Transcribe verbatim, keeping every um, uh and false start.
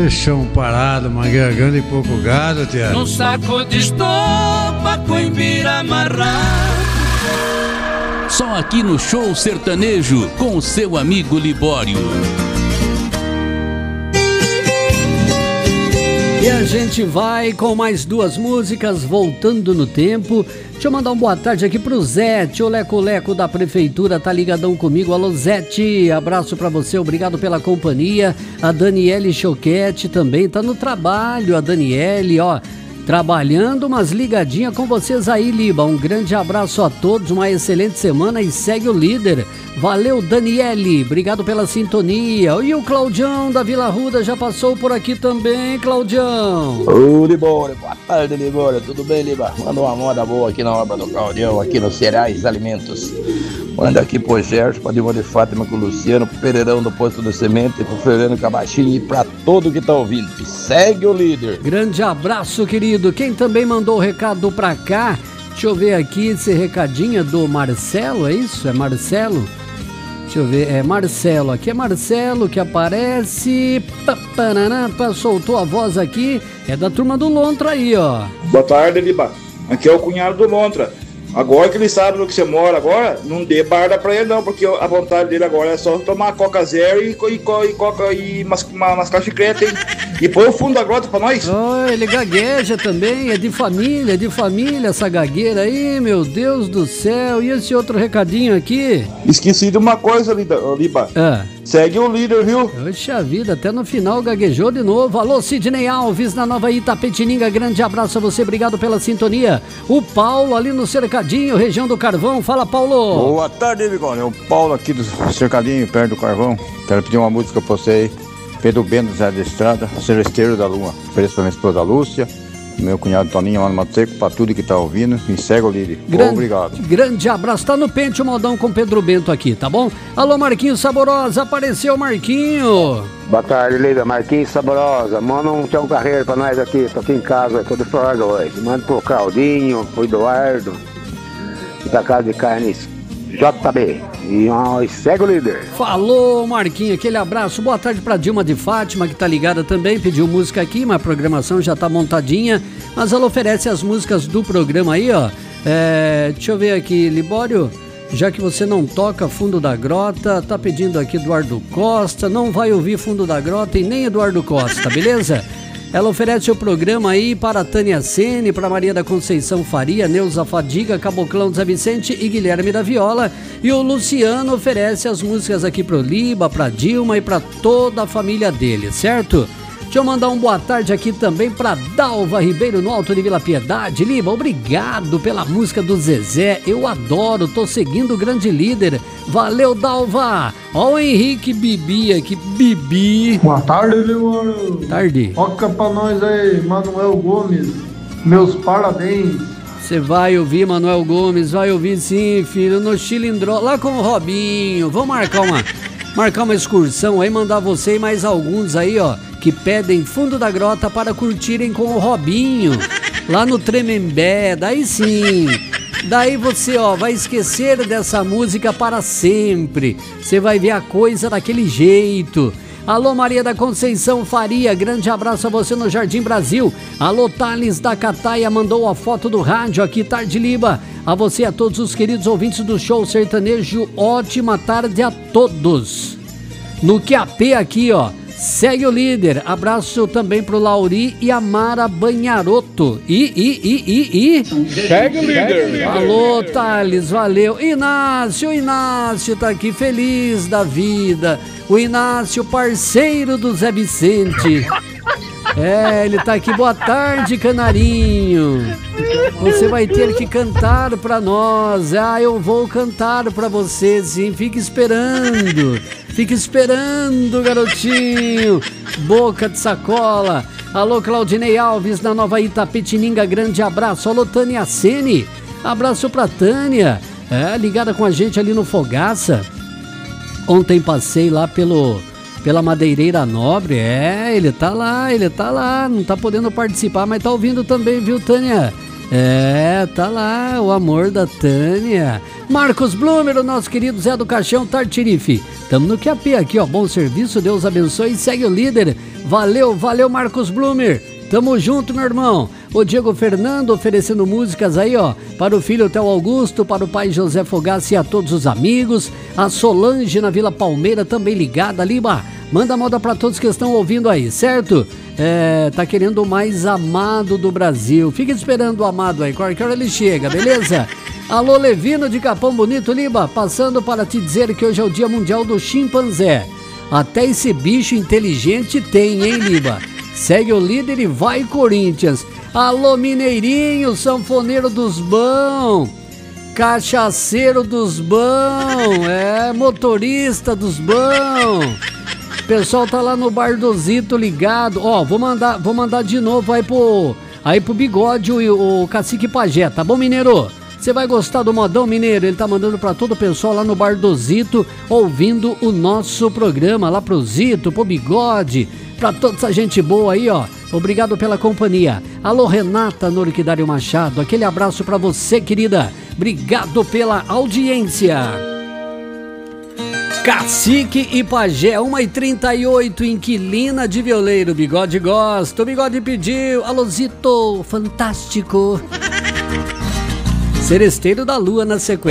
Que chão parado, mangueirando e pouco gado, tia. Num saco de estopa, coimbira amarrado. Só aqui no Show Sertanejo, com o seu amigo Libório. E a gente vai com mais duas músicas, voltando no tempo. Deixa eu mandar uma boa tarde aqui pro Zete, o Leco Leco da Prefeitura, tá ligadão comigo. Alô, Zete, abraço pra você, obrigado pela companhia. A Daniele Choquete também tá no trabalho, a Daniele, ó, trabalhando, mas ligadinha com vocês aí, Liba. Um grande abraço a todos, uma excelente semana e segue o líder. Valeu, Daniele, obrigado pela sintonia. E o Claudião da Vila Ruda já passou por aqui também, Claudião. Ô, Libório, boa tarde, Libório, tudo bem, Liba? Manda uma moda boa aqui na obra do Claudião, aqui no Cereais Alimentos. Manda aqui pro Gerson, pra Dilma de Fátima com o Luciano, pro Pereirão do Posto de Semente, pro Fernando Cabachinho e pra todo que tá ouvindo. E segue o líder. Grande abraço, querido. Quem também mandou o recado pra cá, deixa eu ver aqui esse recadinho do Marcelo, é isso? É Marcelo? Deixa eu ver, é Marcelo, aqui é Marcelo que aparece, pá, paraná, pá, soltou a voz aqui, é da turma do Lontra aí, ó. Boa tarde, Liba, aqui é o cunhado do Lontra. Agora que ele sabe no que você mora agora, não dê barda pra ele não, porque a vontade dele agora é só tomar Coca Zero e, e, e Coca e mascar chiclete, hein? E põe o fundo da grota pra nós. Oh, ele gagueja também, é de família, é de família essa gagueira aí, meu Deus do céu. E esse outro recadinho aqui? Esqueci de uma coisa, Liba. Ah. Segue o líder, viu? Poxa vida, até no final gaguejou de novo. Alô, Sidney Alves, na Nova Itapetininga, grande abraço a você, obrigado pela sintonia. O Paulo ali no Cercadinho, região do Carvão, fala, Paulo. Boa tarde, Bigode, é o Paulo aqui do Cercadinho, perto do Carvão. Quero pedir uma música pra você aí. Pedro Bento, Zé da Estrada, Celesteiro da Lua. Ofereço pra minha esposa Lúcia, meu cunhado Toninho lá no Mato Seco, pra tudo que tá ouvindo. Me segue o líder. Grande, obrigado. Grande abraço. Tá no pente o modão com Pedro Bento aqui, tá bom? Alô, Marquinhos Saborosa, apareceu o Marquinho. Boa tarde, líder. Marquinhos Saborosa. Manda um tchau carreiro pra nós aqui. Tô aqui em casa, tô de folga hoje. Manda pro Claudinho, pro Eduardo, da Casa de Carnes J B. E nós segue o líder. Falou, Marquinho, aquele abraço. Boa tarde pra Dilma de Fátima, que tá ligada também, pediu música aqui, mas a programação já tá montadinha, mas ela oferece as músicas do programa aí, ó. É, deixa eu ver aqui, Libório, já que você não toca Fundo da Grota, tá pedindo aqui Eduardo Costa, não vai ouvir Fundo da Grota e nem Eduardo Costa, beleza? Ela oferece o programa aí para Tânia Sene, para Maria da Conceição Faria, Neuza Fadiga, Caboclão Zé Vicente e Guilherme da Viola. E o Luciano oferece as músicas aqui pro Liba, pra Dilma e para toda a família dele, certo? Deixa eu mandar um boa tarde aqui também para Dalva Ribeiro, no Alto de Vila Piedade. Liba, obrigado pela música do Zezé, eu adoro, tô seguindo o grande líder. Valeu, Dalva! Ó o Henrique Bibi aqui, Bibi. Boa tarde, Libório. Tarde. Toca pra nós aí, Manuel Gomes. Meus parabéns. Você vai ouvir, Manuel Gomes, vai ouvir sim, filho, no Chilindró, lá com o Robinho. Vamos marcar uma, marcar uma excursão aí, mandar você e mais alguns aí, ó, que pedem Fundo da Grota para curtirem com o Robinho, lá no Tremembé, daí sim. Daí você, ó, vai esquecer dessa música para sempre. Você vai ver a coisa daquele jeito. Alô, Maria da Conceição Faria, grande abraço a você no Jardim Brasil. Alô, Thales da Cataia, mandou a foto do rádio aqui, Tarde Liba. A você e a todos os queridos ouvintes do Show Sertanejo, ótima tarde a todos. No Q A P aqui, ó, segue o líder. Abraço também pro Lauri e a Mara Banharoto. E, e, e, e, e... Segue o líder. Alô, Thales, valeu. Inácio, Inácio tá aqui feliz da vida. O Inácio, parceiro do Zé Vicente. É, ele tá aqui. Boa tarde, canarinho. Você vai ter que cantar pra nós. Ah, eu vou cantar pra você, sim. Fique esperando. Fique esperando, garotinho. Boca de sacola. Alô, Claudinei Alves, na Nova Itapetininga. Grande abraço. Alô, Tânia Sene. Abraço pra Tânia. É, ligada com a gente ali no Fogaça. Ontem passei lá pelo... pela Madeireira Nobre, é, ele tá lá, ele tá lá, não tá podendo participar, mas tá ouvindo também, viu, Tânia? É, tá lá, o amor da Tânia. Marcos Blumer, o nosso querido Zé do Caixão, Tartirife. Tamo no Q A P aqui, ó, bom serviço, Deus abençoe e segue o líder. Valeu, valeu, Marcos Blumer. Tamo junto, meu irmão. O Diego Fernando oferecendo músicas aí, ó, para o filho Theo Augusto, para o pai José Fogassi e a todos os amigos. A Solange na Vila Palmeira também ligada ali, bah. Manda moda para todos que estão ouvindo aí, certo? É, tá querendo o mais amado do Brasil. Fica esperando o amado aí, qualquer hora ele chega, beleza? Alô, Levino de Capão Bonito, Liba, passando para te dizer que hoje é o Dia Mundial do Chimpanzé. Até esse bicho inteligente tem, hein, Liba? Segue o líder e vai, Corinthians. Alô, Mineirinho, sanfoneiro dos bão, cachaceiro dos bão, é, motorista dos bão. O pessoal tá lá no Bar do Zito ligado. Ó, vou mandar, vou mandar de novo aí pro, aí pro Bigode e o, o Cacique Pajé, tá bom, Mineiro? Você vai gostar do modão, Mineiro? Ele tá mandando pra todo o pessoal lá no Bar do Zito, ouvindo o nosso programa, lá pro Zito, pro Bigode, pra toda essa gente boa aí, ó. Obrigado pela companhia. Alô, Renata Norquidário Machado, aquele abraço pra você, querida. Obrigado pela audiência. Cacique e Pajé, uma e trinta e oito, inquilina de violeiro. Bigode gosta, o Bigode pediu. Alô, Zito, fantástico. Seresteiro da Lua na sequência.